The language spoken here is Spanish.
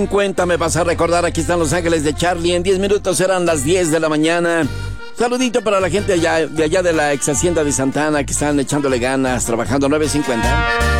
50 me vas a recordar, aquí están Los Ángeles de Charlie. En 10 minutos serán las 10 de la mañana. Saludito para la gente de allá de la ex hacienda de Santana, que están echándole ganas, trabajando 9:50.